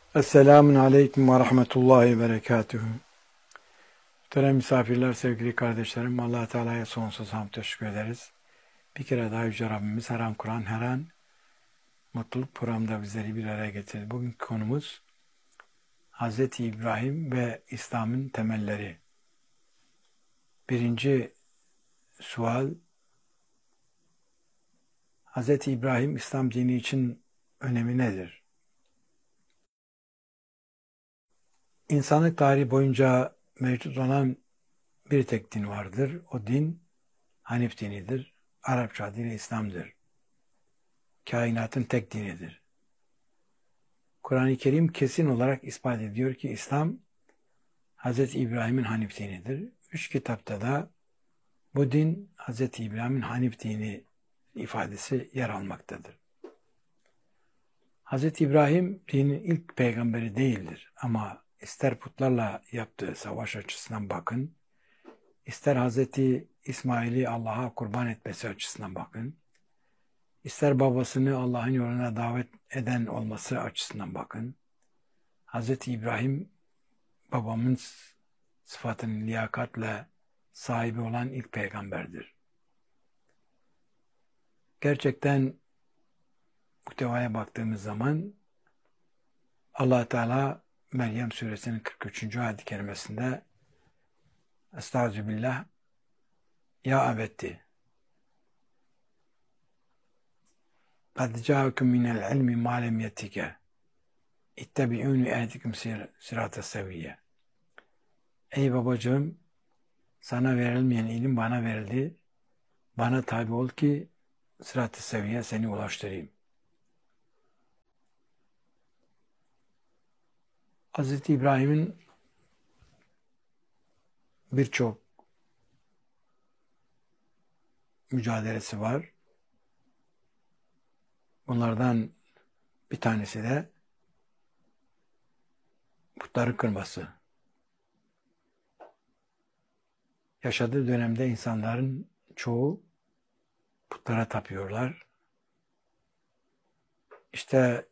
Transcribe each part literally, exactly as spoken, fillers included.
Esselamun Aleyküm ve Rahmetullahi ve Berekatuhu. Muhterem misafirler, sevgili kardeşlerim, Allah Teala'ya sonsuz hamd teşekkür ederiz. Bir kere daha Yüce Rabbimiz her an Kur'an, her an mutluluk programda bizleri bir araya getirdi. Bugünkü konumuz Hazreti İbrahim ve İslam'ın temelleri. Birinci sual, Hazreti İbrahim İslam dini için önemi nedir? İnsanlık tarihi boyunca mevcut olan bir tek din vardır. O din Hanif dinidir. Arapça adıyla İslam'dır. Kainatın tek dinidir. Kur'an-ı Kerim kesin olarak ispat ediyor ki İslam Hazreti İbrahim'in Hanif dinidir. Üç kitapta da bu din Hazreti İbrahim'in Hanif dini ifadesi yer almaktadır. Hazreti İbrahim dinin ilk peygamberi değildir ama ister putlarla yaptığı savaş açısından bakın, ister Hazreti İsmail'i Allah'a kurban etmesi açısından bakın, İster babasını Allah'ın yoluna davet eden olması açısından bakın. Hazreti İbrahim babamın sıfatının liyakatle sahibi olan ilk peygamberdir. Gerçekten muhtevaya baktığımız zaman Allah Teala Meryem suresinin kırk üçüncü ayet-i kerimesinde Estağfirullah ya abetti قَدْ جَاءَكُمْ مِنَ الْعِلْمِ مَا لَمْ يَتِكَ اِتَّبِعُونِ اَهْدِكُمْ صِرَاطَ السَّوِيَّ. Ey babacığım, sana verilmeyen ilim bana verildi. Bana tabi ol ki sırat-ı seviye seni ulaştırayım. Hazreti İbrahim'in birçok mücadelesi var. Bunlardan bir tanesi de putları kırması. Yaşadığı dönemde insanların çoğu putlara tapıyorlar. İşte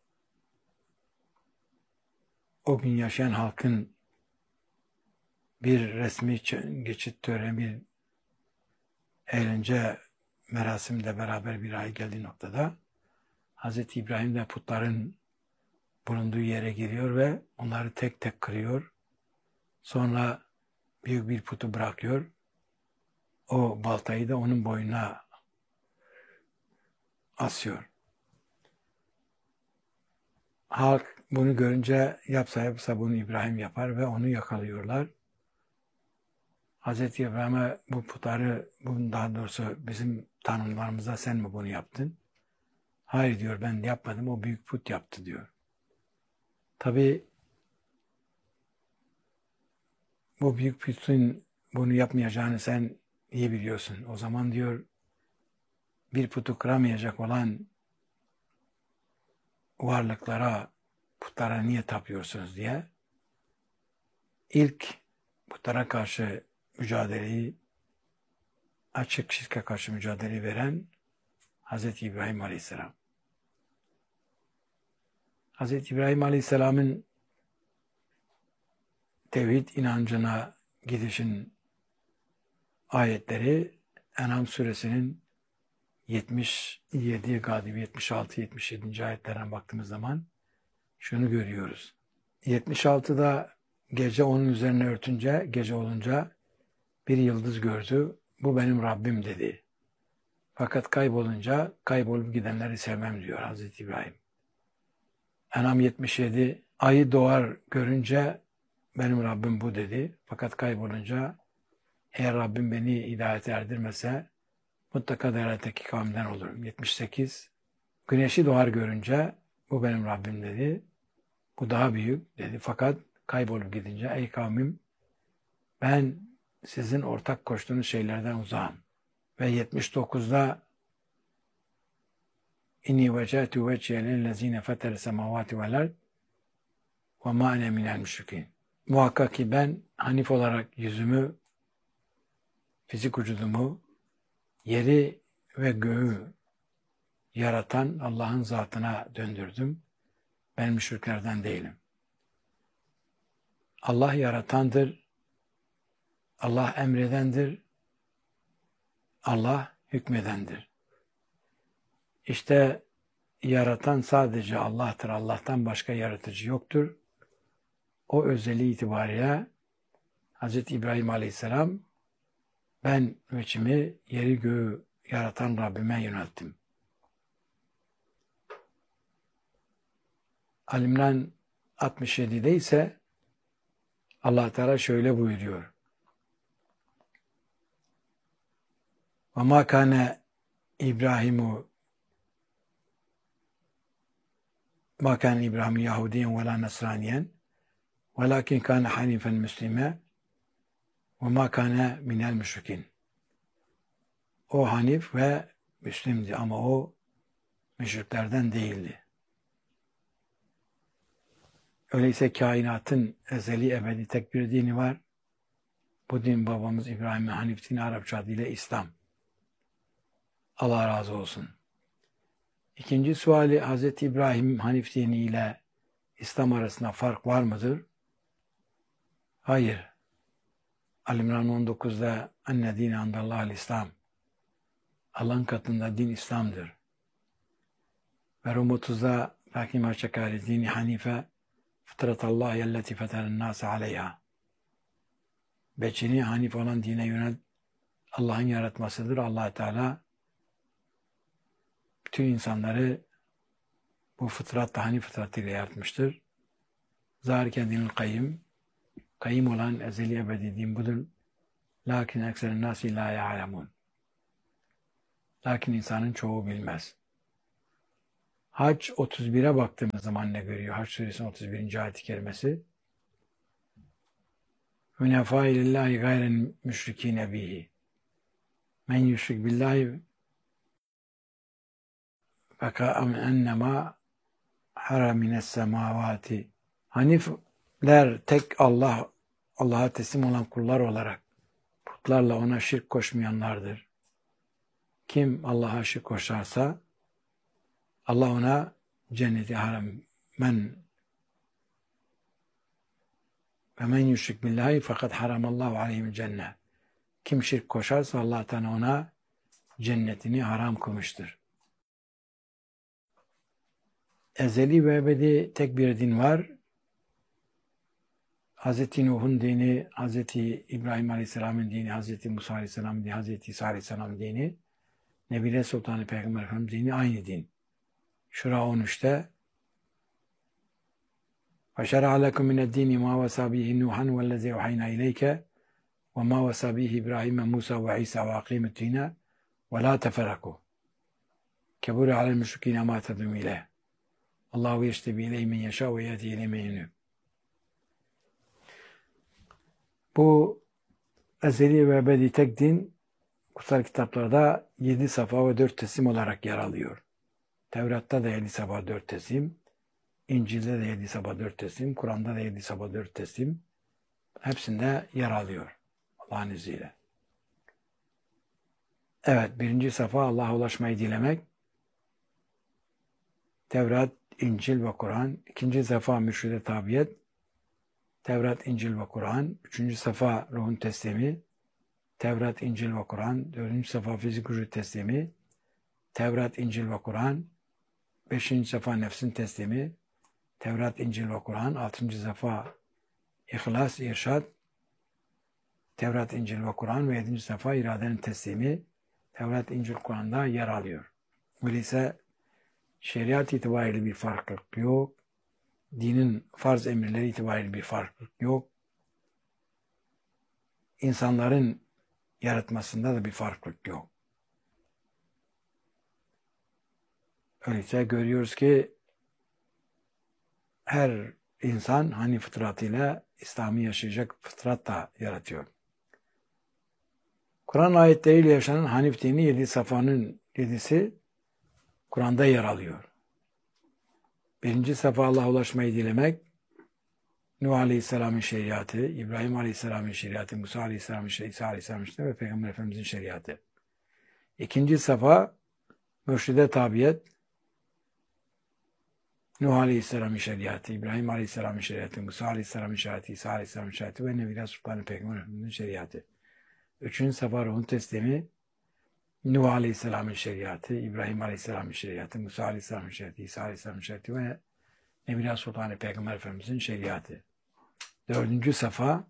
o gün yaşayan halkın bir resmi geçit töreni, bir eğlence merasimle beraber bir ay geldiği noktada Hazreti İbrahim de putların bulunduğu yere giriyor ve onları tek tek kırıyor. Sonra büyük bir putu bırakıyor. O baltayı da onun boynuna asıyor. Halk bunu görünce yapsa yapsa bunu İbrahim yapar ve onu yakalıyorlar. Hazreti İbrahim'e bu putları, daha doğrusu bizim tanrılarımıza sen mi bunu yaptın? Hayır diyor, ben yapmadım, o büyük put yaptı diyor. Tabii bu büyük putun bunu yapmayacağını sen iyi biliyorsun. O zaman diyor bir putu kıramayacak olan varlıklara, putlara niye tapıyorsunuz diye ilk putlara karşı mücadeleyi, açık şirke karşı mücadeleyi veren Hazreti İbrahim Aleyhisselam. Hazreti İbrahim Aleyhisselam'ın tevhid inancına gidişin ayetleri En'am suresinin yetmiş yedi, galiba yetmiş altı yetmiş yedinci ayetlerine baktığımız zaman şunu görüyoruz. yetmiş altıda gece onun üzerine örtünce, gece olunca bir yıldız gördü. Bu benim Rabbim dedi. Fakat kaybolunca kaybolup gidenleri sevmem diyor Hazreti İbrahim. En'am yetmiş yedi, ayı doğar görünce benim Rabbim bu dedi. Fakat kaybolunca eğer Rabbim beni hidayete erdirmese mutlaka delaleteki kavimden olurum. yetmiş sekiz, güneşi doğar görünce bu benim Rabbim dedi. Bu daha büyük dedi. Fakat kaybolup gidince ey kavmim ben sizin ortak koştuğunuz şeylerden uzağım. Ve yetmiş dokuzda İnni vecehtu vecihe lillezine fetere semavati vel ard ve ma ene minel müşrikin. Muhakkak ki ben Hanif olarak yüzümü, fizik vücudumu, yeri ve göğü yaratan Allah'ın zatına döndürdüm. Ben müşriklerden değilim. Allah yaratandır, Allah emredendir, Allah hükmedendir. İşte yaratan sadece Allah'tır. Allah'tan başka yaratıcı yoktur. O özelliği itibariyle Hazreti İbrahim Aleyhisselam ben veçimi yeri göğü yaratan Rabbime yönelttim. Al-İmran altmış yedide ise Allah Teala şöyle buyuruyor. وَمَا كَانَ İbrahimu مَا كَانَ İbrahim Yahudiyen وَلَا نَصْرَانِيًا وَلَكِنْ كَانَ حَنِيفًا مُسْلِمًا وَمَا كَانَ مِنَ الْمُشْرِكِينَ. O Hanif ve Müslimdi ama o müşriklerden değildi. Öyleyse kainatın ezeli ebedi tek bir dini var. Bu din babamız İbrahim'in Hanif dini, Arapça adıyla İslam. Allah razı olsun. İkinci suali, Hazreti İbrahim Hanif dini ile İslam arasında fark var mıdır? Hayır. Al-İmran on dokuzda enne dine andallahal İslam. Allah'ın katında din İslam'dır. Ve Rum otuzda lakin maçakari dini hanife fıtratallahi elleti feteren nâse aleyha. Beçini hanif olan dine yönel Allah'ın yaratmasıdır. Allah Teala bütün insanları bu fıtratla, hanif fıtratıyla yaratmıştır. Zâlike dinul kayyim. Kayyim olan ezeli ebedi din budur. Lakin ekseren nâsi lâ ya'lemûn. Lakin insanın çoğu bilmez. Hac otuz bire baktığımız zaman ne görüyor? Hac suresinin otuz birinci ayet-i kerimesi. Hünefâ ilillâhi gayren müşrikîne bihi. Men yüşrik billahi fekâ'am ennemâ haramines semâvâti. Hanifler tek Allah, Allah'a teslim olan kullar olarak putlarla ona şirk koşmayanlardır. Kim Allah'a şirk koşarsa Allah ona cenneti haram. Men ve men yüşrik billahi fakat haramallahu aleyhim cennet. Kim şirk koşarsa Allah'tan ona cennetini haram kılmıştır. Ezeli ve ebedi tek bir din var. Hazreti Nuh'un dini, Hazreti İbrahim Aleyhisselam'ın dini, Hazreti Musa Aleyhisselam'ın dini, Hazreti İsa Aleyhisselam'ın dini, Nebile Sultanı Peygamber Efendimiz dini aynı din. Şura on üçte وَشَرَعَ لَكُمْ مِنَ الدِّينِ مَا وَسَى بِهِ نُوحًا وَالَّذِي أَوْحَيْنَا إِلَيْكَ وَمَا وَسَى بِهِ إِبْرَاهِيمَ مُوسَى وَعِيسَى وَأَقِيمُوا الدِّينَ وَلَا تَفَرَّقُوا كَبُرَ عَلَى الْمُشْرِكِينَ مَا تَدْعُونَ إِلَيْهِ اللّٰهُ يَجْتَبِي إِلَيْهِ مَن يَشَاءُ وَيَهْدِي إِلَيْهِ مَن يُنِيبُ. Bu ezeli ve ebedi tek din kutsal kitaplarda yedi safa ve dört teslim olarak yer alıyor. Tevrat'ta da yedi safa dört teslim, İncil'de de yedi safa dört teslim, Kur'an'da da yedi safa dört teslim. Hepsinde yer alıyor Allah'ın izniyle. Evet, birinci safa Allah'a ulaşmayı dilemek. Tevrat, İncil ve Kur'an. İkinci safa mürşide tabiyet. Tevrat, İncil ve Kur'an. Üçüncü safa ruhun teslimi. Tevrat, İncil ve Kur'an. Dördüncü safa fizik vücut teslimi. Tevrat, İncil ve Kur'an. Beşinci safa nefsin teslimi. Tevrat, İncil ve Kur'an. Altıncı safa İhlas, irşad. Tevrat, İncil ve Kur'an ve yedinci safa iradenin teslimi. Tevrat, İncil, Kur'an'da yer alıyor. Öyleyse şeriat itibariyle bir farklılık yok. Dinin farz emirleri itibariyle bir farklılık yok. İnsanların yaratmasında da bir farklılık yok. Öyleyse görüyoruz ki her insan hani fıtratıyla İslam'ı yaşayacak fıtratla yaratıyor. Kur'an ayetleriyle yaşanan Hanif dini yedi safanın yedisi Kur'an'da yer alıyor. Birinci safa Allah'a ulaşmayı dilemek, Nuh Aleyhisselam'ın şeriatı, İbrahim Aleyhisselam'ın şeriatı, Musa Aleyhisselam'ın şeriatı, İsa Aleyhisselam'ın şeriatı ve Peygamber Efendimiz'in şeriatı. İkinci safa mürşide tabiyet, Nuh Aleyhisselam'ın şeriatı, İbrahim Aleyhisselam'ın şeriatı, Musa Aleyhisselam'ın şeriatı, İsa Aleyhisselam'ın şeriatı ve Nebiler Sultanı Peygamber Efendimiz'in şeriatı. Üçüncü sefer ruhun teslimi Nuh Aleyhisselam'ın şeriatı, İbrahim Aleyhisselam'ın şeriatı, Musa Aleyhisselam'ın şeriatı, İsa Aleyhisselam'ın şeriatı ve Nebiler Sultanı Peygamber Efendimiz'in şeriatı. Dördüncü safa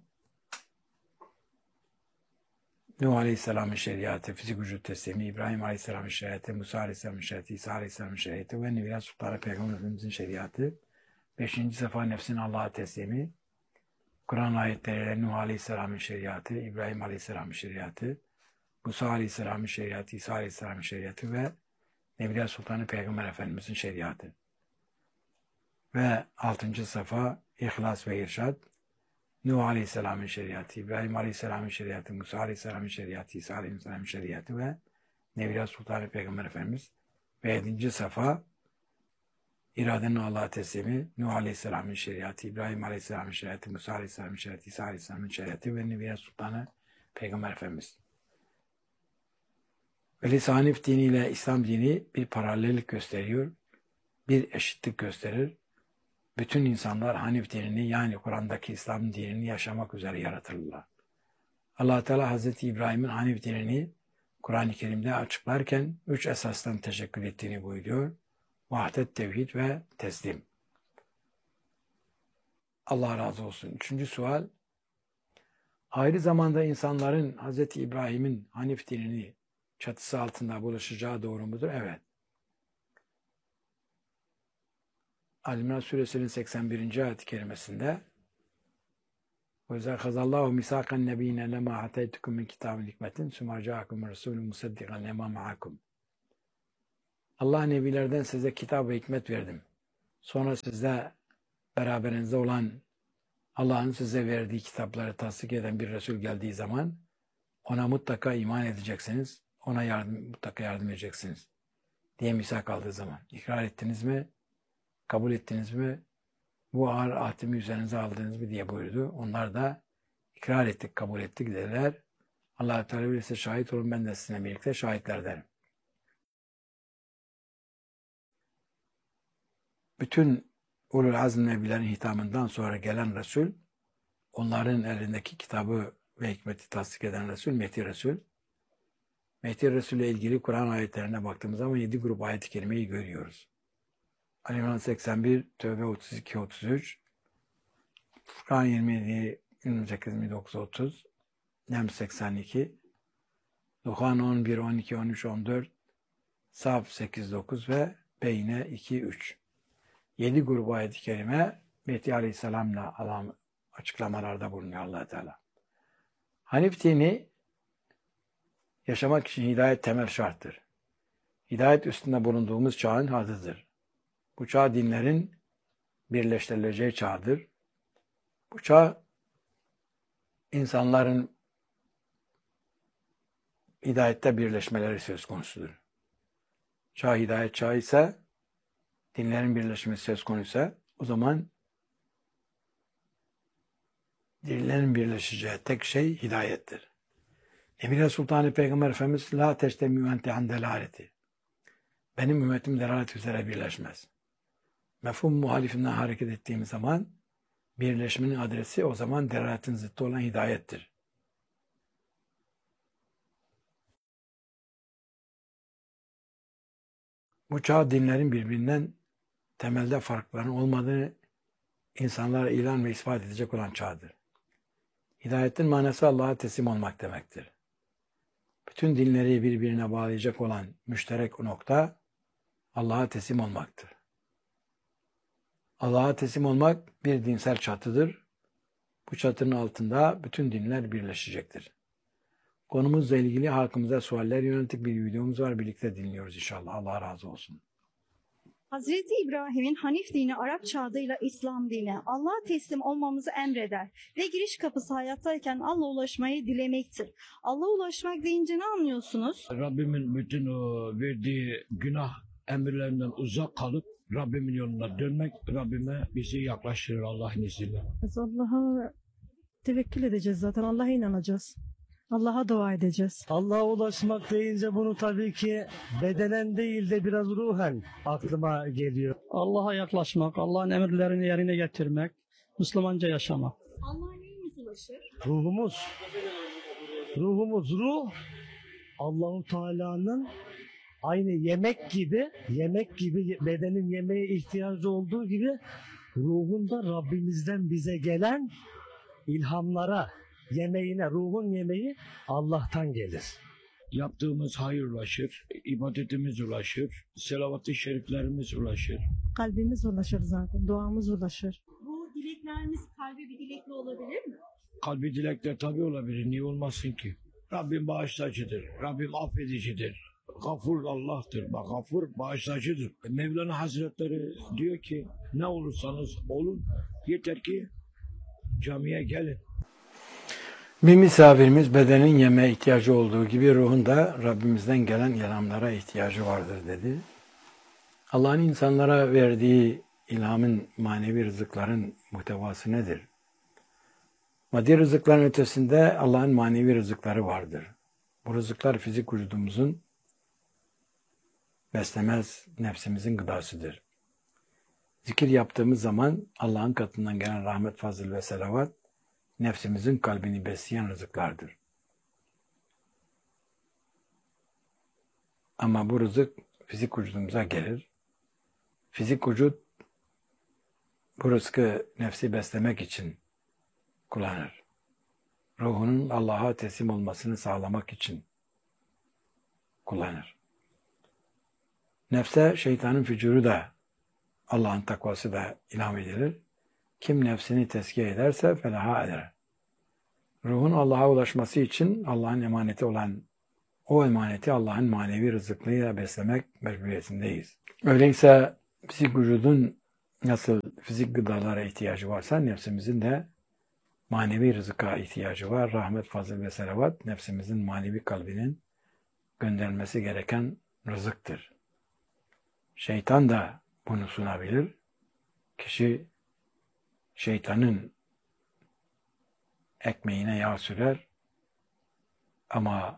Nuh Aleyhisselam'ın şeriatı, fizik vücut teslimi, İbrahim Aleyhisselam'ın şeriatı, Musa Aleyhisselam'ın şeriatı, İsa Aleyhisselam'ın şeriatı ve Nebiler Sultanı Peygamber Efendimiz'in şeriatı. Beşinci safa nefsin Allah'a teslimi, Kur'an ayetleriyle Nuh Aleyhisselam'ın şeriatı, İbrahim Aleyhisselam'ın şeriatı, Musa Aleyhisselam'ın şeriatı, İsa Aleyhisselam'ın şeriatı ve Nebiler Sultanı Peygamber Efendimiz'in şeriatı. Ve altıncı safa İhlas ve İrşad, Nuh Aleyhisselam'ın şeriatı, İbrahim Aleyhisselam'ın şeriatı, Musa Aleyhisselam'ın şeriatı, İsa Aleyhisselam'ın şeriatı ve Nebiler Sultanı Peygamber Efendimiz. Ve yedinci safa İradenin Allah'a teslimi, Nuh Aleyhisselam'ın şeriatı, İbrahim Aleyhisselam'ın şeriatı, Musa Aleyhisselam'ın şeriatı, İsa Aleyhisselam'ın şeriatı ve Nebiler Sultanı Peygamber Efendimiz. Öyleyse Hanif diniyle İslam dini bir paralellik gösteriyor, bir eşitlik gösterir. Bütün insanlar Hanif dinini yani Kur'an'daki İslam dinini yaşamak üzere yaratılırlar. Allah Teala Hazreti İbrahim'in Hanif dinini Kur'an-ı Kerim'de açıklarken üç esastan teşekkür ettiğini buyuruyor. Vahdet, tevhid ve teslim. Allah razı olsun. Üçüncü sual. Ayrı zamanda insanların Hazreti İbrahim'in Hanif dinini çatısı altında buluşacağı doğru mudur? Evet. Ali-İmran Suresinin seksen birinci ayet-i kerimesinde وَاِذَا خَزَ اللّٰهُ مِسَاقَ النَّب۪ينَ لَمَا عَتَيْتُكُمْ مِنْ كِتَابٍ حِكْمَةٍ ثُمَّ جَاءَكُمْ رَسُولٌ مُصَدِّقًا لِمَا مَعَكُمْ. Allah nebilerden size kitap ve hikmet verdim. Sonra size beraberinizde olan Allah'ın size verdiği kitapları tasdik eden bir Resul geldiği zaman ona mutlaka iman edeceksiniz, ona yardım, mutlaka yardım edeceksiniz diye misak aldığı zaman. İkrar ettiniz mi? Kabul ettiniz mi? Bu ağır ahdimi üzerinize aldınız mı diye buyurdu. Onlar da ikrar ettik, kabul ettik dediler. Allah-u Teala öyleyse şahit olun, ben de sizinle birlikte şahitler derim. Bütün ulul azm nebilerin hitamından sonra gelen Resul, onların elindeki kitabı ve hikmeti tasdik eden Resul, Mehdi Resul. Mehdi Resul ile ilgili Kur'an ayetlerine baktığımız zaman yedi grup ayet-i kerimeyi görüyoruz. Ali-İmran seksen bir, Tevbe otuz iki otuz üç, Furkan yirmi yedi yirmi sekiz yirmi dokuz otuz, Nem seksen iki, Duhan on bir on iki on üç on dört, Saf sekiz dokuz ve Beyne iki üç. Yedi grup ayet-i kerime Mehdi Aleyhisselam'la alan açıklamalarda bulunuyor Allah Teala. Hanif dini yaşamak için hidayet temel şarttır. Hidayet üstünde bulunduğumuz çağın adıdır. Bu çağ dinlerin birleştirileceği çağdır. Bu çağ insanların hidayette birleşmeleri söz konusudur. Çağ hidayet çağı ise, dinlerin birleşmesi söz konuysa, o zaman dinlerin birleşeceği tek şey hidayettir. Nebiler Sultanı Peygamber Efendimiz la teştemi ente an delaleti. Benim ümmetim delalet üzere birleşmez. Mefhum muhalifinden hareket ettiğimiz zaman birleşmenin adresi o zaman delaletin zıttı olan hidayettir. Bu çağ dinlerin birbirinden temelde farklarının olmadığını insanlara ilan ve ispat edecek olan çağdır. Hidayetin manası Allah'a teslim olmak demektir. Bütün dinleri birbirine bağlayacak olan müşterek nokta Allah'a teslim olmaktır. Allah'a teslim olmak bir dinsel çatıdır. Bu çatının altında bütün dinler birleşecektir. Konumuzla ilgili halkımıza sualler yönelik bir videomuz var. Birlikte dinliyoruz inşallah. Allah razı olsun. Hazreti İbrahim'in Hanif dini Arap çağıyla İslam dini Allah'a teslim olmamızı emreder ve giriş kapısı hayattayken Allah'a ulaşmayı dilemektir. Allah'a ulaşmak deyince ne anlıyorsunuz? Rabbimin bütün o verdiği günah emirlerinden uzak kalıp Rabbimin yoluna dönmek, Rabbime bizi yaklaştırır Allah'ın izniyle. Biz Allah'a tevekkül edeceğiz zaten. Allah'a inanacağız. Allah'a dua edeceğiz. Allah'a ulaşmak deyince bunu tabii ki bedenen değil de biraz ruhen aklıma geliyor. Allah'a yaklaşmak, Allah'ın emirlerini yerine getirmek, Müslümanca yaşamak. Allah'a neyimiz ulaşır? Ruhumuz, ruhumuz, ruh Allahu Teala'nın aynı yemek gibi, yemek gibi bedenin yemeğe ihtiyacı olduğu gibi ruhunda Rabbimizden bize gelen ilhamlara, yemeğine, ruhun yemeği Allah'tan gelir. Yaptığımız hayır ulaşır, ibadetimiz ulaşır, selavat-ı şeriflerimiz ulaşır. Kalbimiz ulaşır zaten, duamız ulaşır. Bu dileklerimiz kalbi bir dilekle olabilir mi? Kalbi dilekler tabii olabilir, niye olmasın ki? Rabbim bağışlayıcıdır, Rabbim affedicidir. Gafur Allah'tır, bak gafur bağışlayıcıdır. Mevlana Hazretleri diyor ki ne olursanız olun yeter ki camiye gelin. Bir misafirimiz bedenin yemeğe ihtiyacı olduğu gibi ruhun da Rabbimizden gelen ilhamlara ihtiyacı vardır dedi. Allah'ın insanlara verdiği ilhamın manevi rızıkların muhtevası nedir? Maddi rızıkların ötesinde Allah'ın manevi rızıkları vardır. Bu rızıklar fizik vücudumuzun beslemez nefsimizin gıdasıdır. Zikir yaptığımız zaman Allah'ın katından gelen rahmet, fazıl ve selavat nefsimizin kalbini besleyen rızıklardır. Ama bu rızık fizik vücudumuza gelir. Fizik vücut bu rızkı nefsi beslemek için kullanır. Ruhunun Allah'a teslim olmasını sağlamak için kullanır. Nefse şeytanın fücuru da Allah'ın takvası da ilham edilir. Kim nefsini tezkiye ederse felaha eder. Ruhun Allah'a ulaşması için Allah'ın emaneti olan o emaneti Allah'ın manevi rızıklığıyla beslemek mecburiyetindeyiz. Öyleyse fizik vücudun nasıl fizik gıdalara ihtiyacı varsa nefsimizin de manevi rızıka ihtiyacı var. Rahmet, fazıl ve selavat nefsimizin manevi kalbinin gönderilmesi gereken rızıktır. Şeytan da bunu sunabilir. Kişi şeytanın ekmeğine yağ sürer ama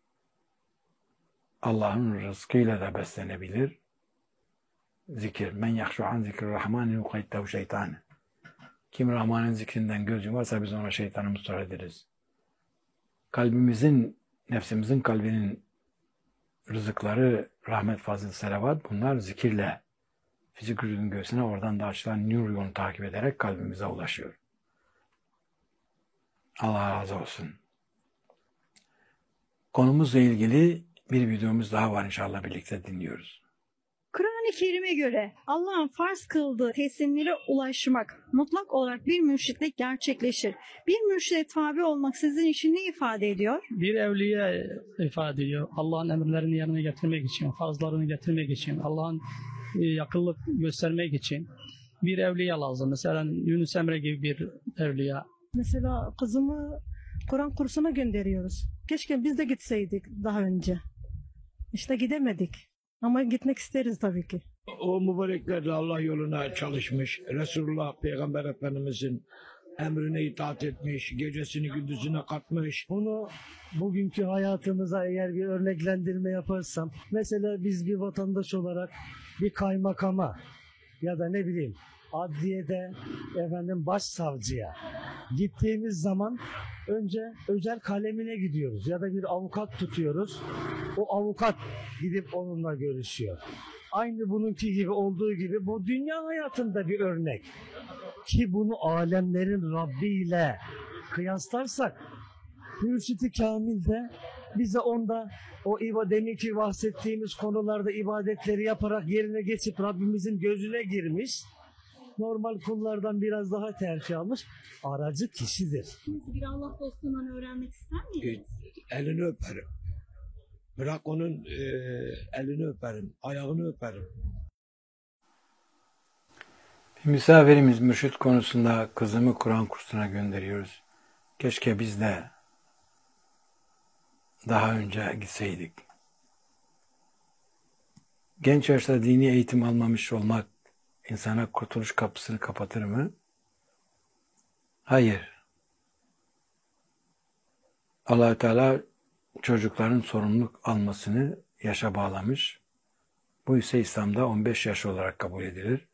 Allah'ın rızkıyla da beslenebilir. Zikir. Men yahşu an zikri rahmani yukayddehu şeytan. Kim Rahman'ın zikrinden göz yumarsa biz ona şeytanı mustar ederiz. Kalbimizin, nefsimizin kalbinin rızıkları, rahmet, fazıl, selavat bunlar zikirle fizik vücudun göğsüne oradan da açılan nur yolunu takip ederek kalbimize ulaşıyor. Allah razı olsun. Konumuzla ilgili bir videomuz daha var, inşallah birlikte dinliyoruz. Kur'an-ı Kerim'e göre Allah'ın farz kıldığı teslimlere ulaşmak mutlak olarak bir mürşitle gerçekleşir. Bir mürşide tabi olmak sizin için ne ifade ediyor? Bir evliye ifade ediyor. Allah'ın emirlerini yerine getirmek için, farzlarını getirmek için, Allah'ın e, yakınlık göstermek için bir evliye lazım. Mesela Yunus Emre gibi bir evliye. Mesela kızımı Kur'an kursuna gönderiyoruz. Keşke biz de gitseydik daha önce. İşte gidemedik. Ama gitmek isteriz tabii ki. O mübarekler de Allah yoluna çalışmış. Resulullah Peygamber Efendimizin emrine itaat etmiş, gecesini gündüzüne katmış. Bunu bugünkü hayatımıza eğer bir örneklendirme yaparsam, mesela biz bir vatandaş olarak bir kaymakama ya da ne bileyim adliyede efendim başsavcıya gittiğimiz zaman önce özel kalemine gidiyoruz ya da bir avukat tutuyoruz. O avukat gidip onunla görüşüyor. Aynı bununki gibi olduğu gibi bu dünya hayatında bir örnek. Ki bunu alemlerin Rabbi ile kıyaslarsak Mürşid-i Kamil de bize onda o deminki bahsettiğimiz konularda ibadetleri yaparak yerine geçip Rabbimizin gözüne girmiş. Normal kullardan biraz daha terfi almış. Aracı kişidir. Bir Allah dostundan öğrenmek ister miydiniz? E, elini öperim. Bırak onun e, elini öperim, ayağını öperim. Bir misafirimiz mürşit konusunda kızımı Kur'an kursuna gönderiyoruz. Keşke biz de daha önce gitseydik. Genç yaşta dini eğitim almamış olmak insana kurtuluş kapısını kapatır mı? Hayır. Allah Teala çocukların sorumluluk almasını yaşa bağlamış. Bu ise İslam'da on beş yaş olarak kabul edilir.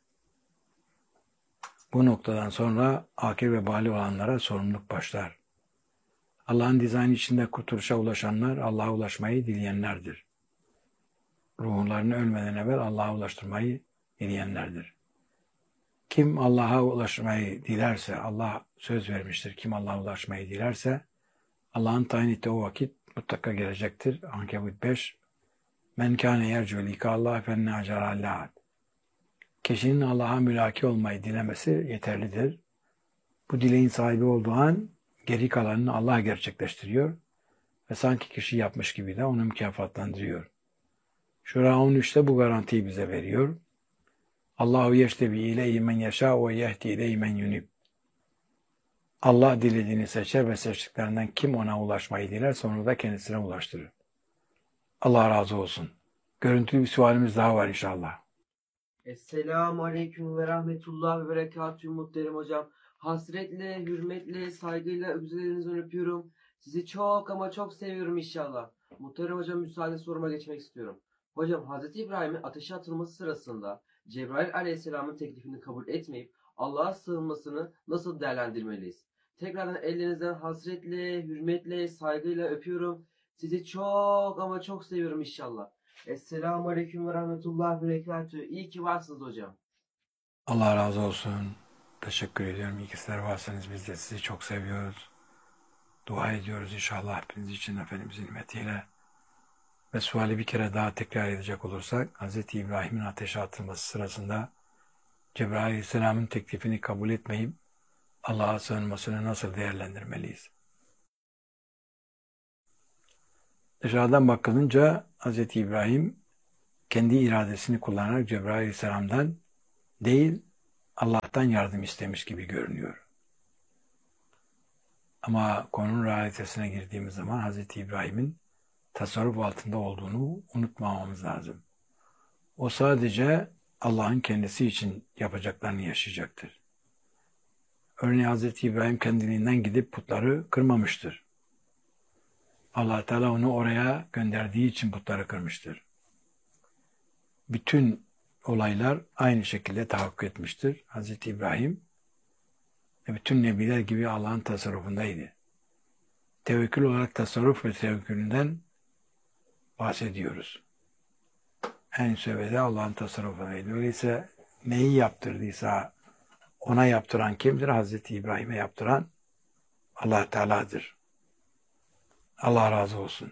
Bu noktadan sonra akil ve bâli olanlara sorumluluk başlar. Allah'ın dizaynı içinde kurtuluşa ulaşanlar Allah'a ulaşmayı dileyenlerdir. Ruhlarını ölmeden evvel Allah'a ulaştırmayı dileyenlerdir. Kim Allah'a ulaşmayı dilerse, Allah söz vermiştir. Kim Allah'a ulaşmayı dilerse, Allah'ın tayin ettiği o vakit mutlaka gelecektir. Ankebut beş. Men kâne yercu likâllâh fenne acarallâh. Kişinin Allah'a mülaki olmayı dilemesi yeterlidir. Bu dileğin sahibi olduğu an geri kalanını Allah gerçekleştiriyor ve sanki kişi yapmış gibi de onu mükafatlandırıyor. Şura on üçte bu garantiyi bize veriyor. Allahu yeştebi ileyhi men yeşâ ve yehdi ileyhi men yunib. Allah dilediğini seçer ve seçtiklerinden kim ona ulaşmayı dilerse onu da kendisine ulaştırır. Allah razı olsun. Görüntülü bir sualimiz daha var inşallah. Esselamu Aleyküm ve Rahmetullah ve Berekatühü muhterem hocam. Hasretle, hürmetle, saygıyla güzellerinizden öpüyorum. Sizi çok ama çok seviyorum inşallah. Muhterem hocam müsaade soruma geçmek istiyorum. Hocam Hazreti İbrahim'in ateşe atılması sırasında Cebrail Aleyhisselam'ın teklifini kabul etmeyip Allah'a sığınmasını nasıl değerlendirmeliyiz? Tekrardan ellerinizden hasretle, hürmetle, saygıyla öpüyorum. Sizi çok ama çok seviyorum inşallah. Esselamu Aleyküm ve Rahmetullah ve Berekatühü. İyi ki varsınız hocam. Allah razı olsun. Teşekkür ediyorum. İyi ki sizler varsınız. Biz de sizi çok seviyoruz. Dua ediyoruz inşallah hepiniz için Efendimizin nimetiyle. Ve suali bir kere daha tekrar edecek olursak, Hz. İbrahim'in ateşe atılması sırasında Cebrail Aleyhisselam'ın teklifini kabul etmeyip Allah'a sığınmasını nasıl değerlendirmeliyiz? Dışarıdan bakılınca Hz. İbrahim kendi iradesini kullanarak Cebrail Aleyhisselam'dan değil Allah'tan yardım istemiş gibi görünüyor. Ama konunun realitesine girdiğimiz zaman Hz. İbrahim'in tasarruf altında olduğunu unutmamamız lazım. O sadece Allah'ın kendisi için yapacaklarını yaşayacaktır. Örneğin Hz. İbrahim kendiliğinden gidip putları kırmamıştır. Allah Teala onu oraya gönderdiği için putları kırmıştır. Bütün olaylar aynı şekilde tahakkuk etmiştir. Hz. İbrahim ve bütün nebiler gibi Allah'ın tasarrufundaydı. Tevekkül olarak tasarruf ve tevekkülünden bahsediyoruz. En seviyede Allah'ın tasarrufundaydı. Öyleyse neyi yaptırdıysa ona yaptıran kimdir? Hazreti İbrahim'e yaptıran Allah Teala'dır. Allah razı olsun.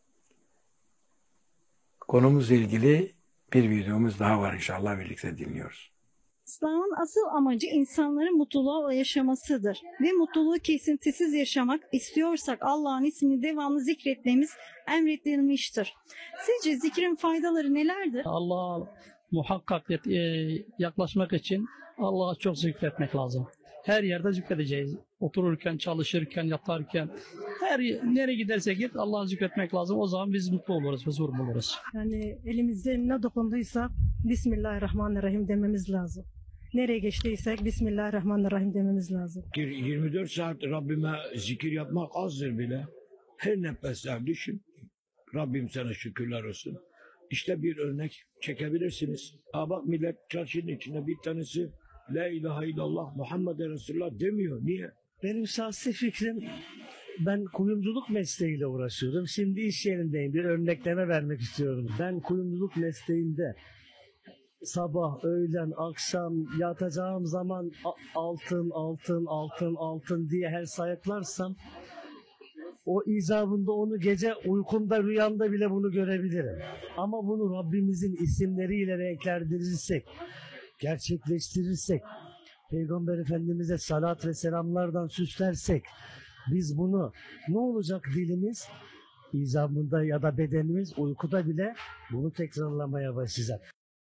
Konumuzla ilgili bir videomuz daha var inşallah birlikte dinliyoruz. İslam'ın asıl amacı insanların mutluluğa yaşamasıdır ve mutluluğu kesintisiz yaşamak istiyorsak Allah'ın ismini devamlı zikretmemiz emredilmiştir. Sizce zikrin faydaları nelerdir? Allah'a muhakkak e, yaklaşmak için Allah'a çok zikretmek lazım. Her yerde zikredeceğiz. Otururken, çalışırken, yatarken, her nereye gidersek git Allah'a zikretmek lazım. O zaman biz mutlu oluruz, huzur buluruz. Yani elimizde ne dokunduysa Bismillahirrahmanirrahim dememiz lazım. Nereye geçtiysek Bismillahirrahmanirrahim dememiz lazım. yirmi dört saat Rabbime zikir yapmak azdır bile. Her nefeste düşün. Rabbim sana şükürler olsun. İşte bir örnek çekebilirsiniz. Aa bak millet çarşının içinde bir tanesi La ilahe illallah Muhammed Resulullah demiyor. Niye? Benim şahsi fikrim, ben kuyumculuk mesleğiyle uğraşıyorum. Şimdi iş yerindeyim. Bir örnekleme vermek istiyorum. Ben kuyumculuk mesleğinde sabah, öğlen, akşam yatacağım zaman altın, altın, altın, altın diye her sayıklarsam o icabında onu gece uykumda, rüyamda bile bunu görebilirim. Ama bunu Rabbimizin isimleriyle renklendirirsek, gerçekleştirirsek, Peygamber Efendimiz'e salat ve selamlardan süslersek, biz bunu ne olacak dilimiz? İcabında ya da bedenimiz uykuda bile bunu tekrarlamaya başlayacak.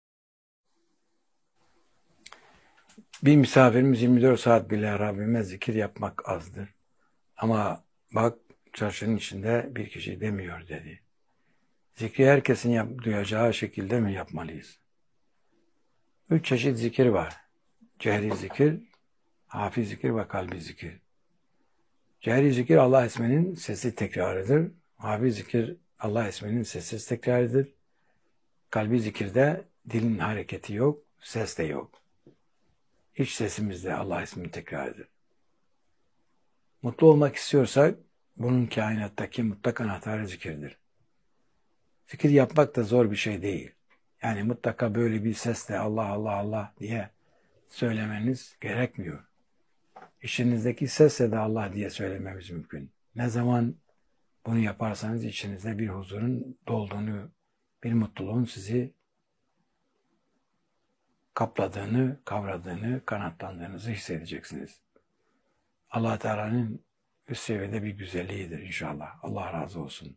Bir misafirimiz yirmi dört saat bile Rabbime zikir yapmak azdır. Ama bak çarşının içinde bir kişi demiyor dedi. Zikri herkesin yap, duyacağı şekilde mi yapmalıyız? Üç çeşit zikir var. Cehri zikir, hafi zikir ve kalbi zikir. Cehri zikir Allah isminin sesi tekrarıdır. Hafi zikir Allah isminin sessiz tekrarıdır. Kalbi zikirde dilin hareketi yok, ses de yok. İç sesimizde Allah ismini tekrarıdır. Mutlu olmak istiyorsak bunun kainattaki mutlak anahtarı zikirdir. Zikir yapmak da zor bir şey değil. Yani mutlaka böyle bir sesle Allah Allah Allah diye söylemeniz gerekmiyor. İçinizdeki sesle de Allah diye söylememiz mümkün. Ne zaman bunu yaparsanız içinizde bir huzurun dolduğunu, bir mutluluğun sizi kapladığını, kavradığını, kanatlandığınızı hissedeceksiniz. Allah Teala'nın üst seviyede bir güzelliğidir inşallah. Allah razı olsun.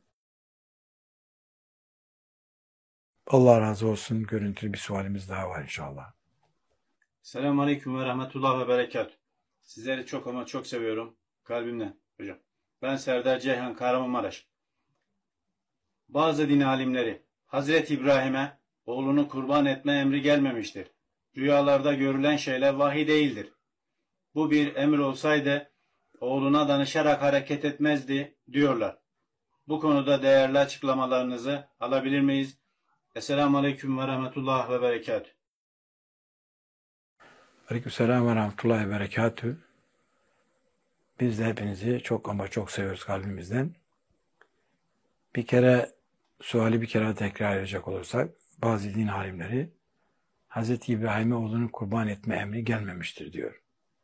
Allah razı olsun. Görüntülü bir sualimiz daha var inşallah. Selamun Aleyküm ve Rahmetullah ve Berekat. Sizleri çok ama çok seviyorum. Kalbimden hocam. Ben Serdar Ceyhan, Kahramanmaraş. Bazı din alimleri Hazreti İbrahim'e oğlunu kurban etme emri gelmemiştir. Rüyalarda görülen şeyler vahiy değildir. Bu bir emir olsaydı oğluna danışarak hareket etmezdi diyorlar. Bu konuda değerli açıklamalarınızı alabilir miyiz? Esselamu Aleyküm ve Rahmetullah ve Berekat. Aleykümselam ve rahmetullahi ve berekatühü. Biz de hepinizi çok ama çok seviyoruz kalbimizden. Bir kere suali bir kere tekrar edecek olursak, bazı din alimleri Hazreti İbrahim'e oğlunu kurban etme emri gelmemiştir diyor.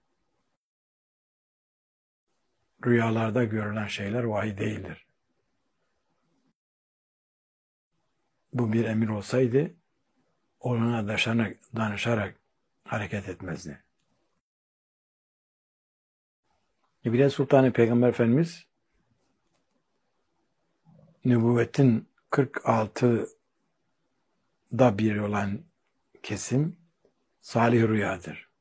Rüyalarda görülen şeyler vahiy değildir. Bu bir emir olsaydı oğluna danışarak, danışarak hareket etmezdi. İbrahim Sultanı Peygamber Efendimiz nübüvvetin kırk altıda bir olan kesim salih rüyadır.